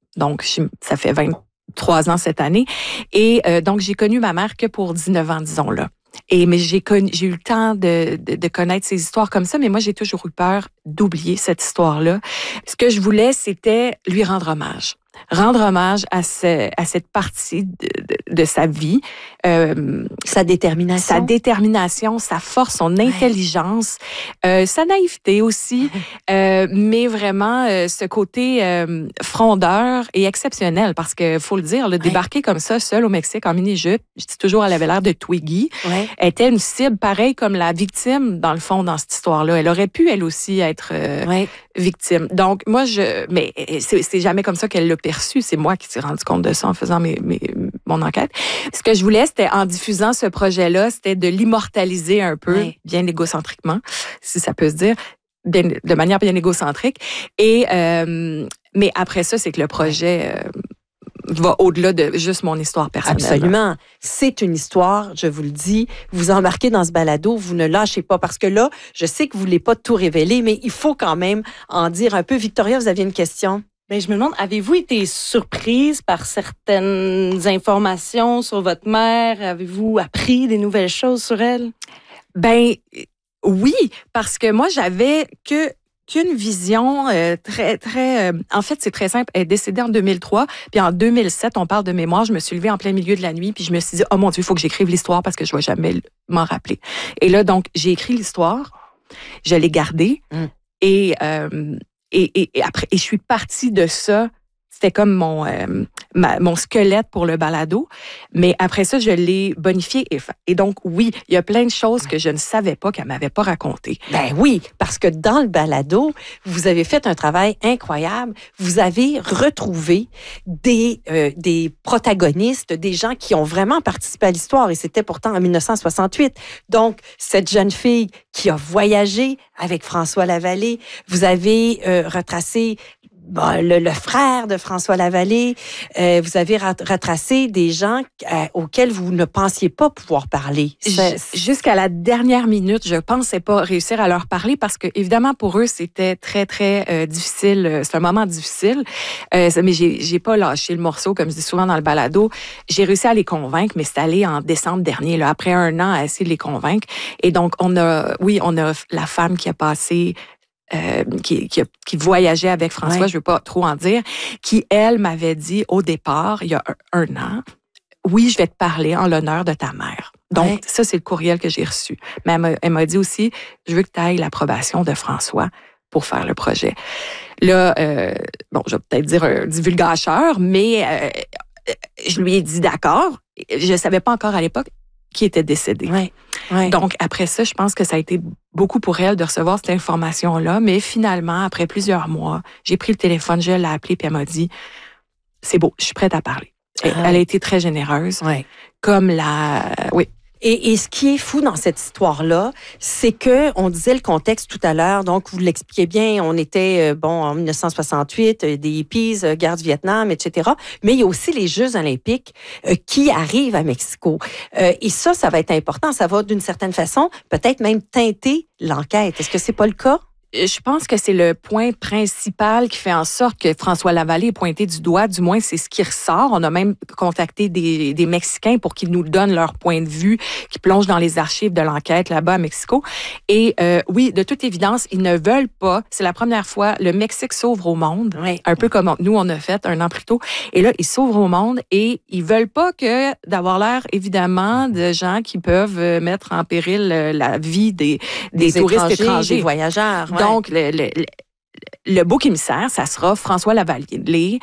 Donc, ça fait 23 ans cette année. Et donc, j'ai connu ma mère que pour 19 ans, disons là. Mais j'ai eu le temps de connaître ces histoires comme ça, mais moi, j'ai toujours eu peur d'oublier cette histoire-là. Ce que je voulais, c'était lui rendre hommage. Rendre hommage à cette partie de sa vie. Sa détermination. Sa détermination, sa force, son intelligence, sa naïveté aussi, mais vraiment ce côté frondeur et exceptionnel, parce que faut le dire, débarquer comme ça, seul au Mexique, en mini-jupe, je dis toujours, elle avait l'air de Twiggy, était une cible pareille comme la victime, dans le fond, dans cette histoire-là. Elle aurait pu, elle aussi, être victime. Donc, moi, mais c'est jamais comme ça qu'elle l'a perçu. C'est moi qui s'est rendu compte de ça en faisant mon enquête. Ce que je voulais, c'était en diffusant ce projet-là, c'était de l'immortaliser un peu, bien égocentriquement, si ça peut se dire, de manière bien égocentrique. Mais après ça, c'est que le projet va au-delà de juste mon histoire personnelle. Absolument. C'est une histoire, je vous le dis. Vous embarquez dans ce balado, vous ne lâchez pas. Parce que là, je sais que vous ne voulez pas tout révéler, mais il faut quand même en dire un peu. Victoria, vous aviez une question? Ben, je me demande, avez-vous été surprise par certaines informations sur votre mère? Avez-vous appris des nouvelles choses sur elle? Ben oui, parce que moi, j'avais qu'une vision très... en fait, c'est très simple. Elle est décédée en 2003, puis en 2007, on parle de mémoire, je me suis levée en plein milieu de la nuit, puis je me suis dit, oh mon Dieu, il faut que j'écrive l'histoire parce que je ne vais jamais m'en rappeler. Et là, donc, j'ai écrit l'histoire, je l'ai gardée, et après, je suis partie de ça. C'était comme mon squelette pour le balado. Mais après ça, je l'ai bonifié. Et donc, oui, il y a plein de choses que je ne savais pas qu'elle m'avait pas racontées. Ben oui, parce que dans le balado, vous avez fait un travail incroyable. Vous avez retrouvé des protagonistes, des gens qui ont vraiment participé à l'histoire. Et c'était pourtant en 1968. Donc, cette jeune fille qui a voyagé avec François Lavallée, vous avez retracé le frère de François Lavallée, vous avez retracé des gens auxquels vous ne pensiez pas pouvoir parler. Jusqu'à la dernière minute, je pensais pas réussir à leur parler parce que, évidemment, pour eux, c'était très, très difficile. C'est un moment difficile. Mais j'ai pas lâché le morceau, comme je dis souvent dans le balado. J'ai réussi à les convaincre, mais c'est allé en décembre dernier, là, après 1 an à essayer de les convaincre. Et donc, on a la femme qui a passé qui voyageait avec François, je veux pas trop en dire, qui, elle, m'avait dit au départ, il y a un an, oui, je vais te parler en l'honneur de ta mère. Donc, ça, c'est le courriel que j'ai reçu. Mais elle m'a dit aussi, je veux que tu ailles l'approbation de François pour faire le projet. Là, je vais peut-être dire un divulgateur, mais je lui ai dit d'accord. Je savais pas encore à l'époque qui était décédé. Donc, après ça, je pense que ça a été beaucoup pour elle de recevoir cette information-là. Mais finalement, après plusieurs mois, j'ai pris le téléphone, je l'ai appelée, puis elle m'a dit, c'est beau, je suis prête à parler. Elle a été très généreuse. Comme Et ce qui est fou dans cette histoire-là, c'est que on disait le contexte tout à l'heure, donc vous l'expliquez bien, on était en 1968, des hippies, guerre du Vietnam, etc. Mais il y a aussi les Jeux olympiques qui arrivent à Mexico. Et ça va être important. Ça va d'une certaine façon peut-être même teinter l'enquête. Est-ce que c'est pas le cas? Je pense que c'est le point principal qui fait en sorte que François Lavallée est pointé du doigt. Du moins, c'est ce qui ressort. On a même contacté des Mexicains pour qu'ils nous donnent leur point de vue, qui plongent dans les archives de l'enquête là-bas à Mexico. Et oui, de toute évidence, ils ne veulent pas. C'est la première fois, le Mexique s'ouvre au monde, un peu comme nous, on a fait 1 an plus tôt. Et là, ils s'ouvrent au monde et ils veulent pas d'avoir l'air, évidemment, de gens qui peuvent mettre en péril la vie des touristes étrangers. Des voyageurs. Donc, le bouc émissaire, ça sera François Lavallée,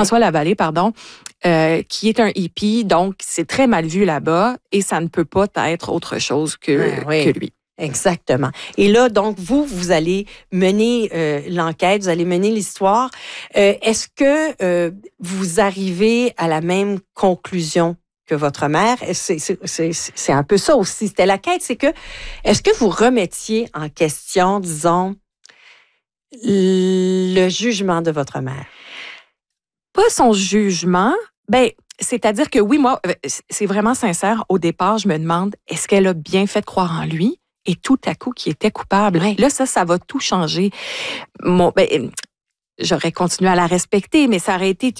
qui est un hippie, donc c'est très mal vu là-bas et ça ne peut pas être autre chose que lui. Exactement. Et là, donc, vous allez mener l'enquête, vous allez mener l'histoire. Est-ce que vous arrivez à la même conclusion que votre mère? C'est un peu ça aussi. C'était la quête, c'est que, est-ce que vous remettiez en question, disons, le jugement de votre mère? Pas son jugement. C'est-à-dire que oui, moi, c'est vraiment sincère. Au départ, je me demande, est-ce qu'elle a bien fait de croire en lui? Et tout à coup, qui était coupable. Là, ça va tout changer. J'aurais continué à la respecter, mais ça aurait été